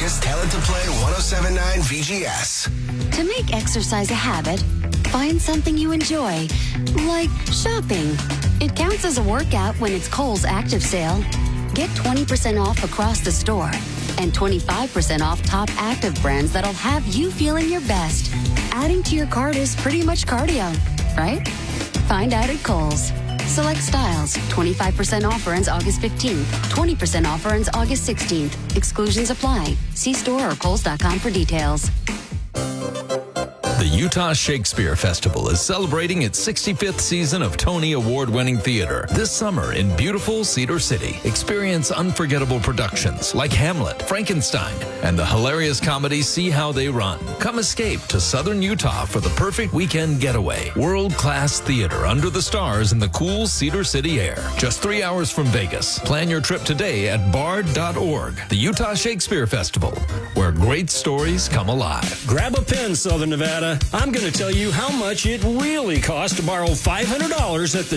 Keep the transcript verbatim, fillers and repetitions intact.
Just tell it to play one oh seven point nine V G S. To make exercise a habit, find something you enjoy, like shopping. It counts as a workout when it's Kohl's Active Sale. Get twenty percent off across the store and twenty-five percent off top active brands that'll have you feeling your best. Adding to your cart is pretty much cardio, right? Find out at Kohl's. Select styles. twenty-five percent offer ends August fifteenth. twenty percent offer ends August sixteenth. Exclusions apply. See store or kohls dot com for details. The Utah Shakespeare Festival is celebrating its sixty-fifth season of Tony Award-winning theater this summer in beautiful Cedar City. Experience unforgettable productions like Hamlet, Frankenstein, and the hilarious comedy See How They Run. Come escape to southern Utah for the perfect weekend getaway. World-class theater under the stars in the cool Cedar City air. Just three hours from Vegas. Plan your trip today at bard dot org. The Utah Shakespeare Festival, where great stories come alive. Grab a pen, Southern Nevada. I'm going to tell you how much it really costs to borrow five hundred dollars at the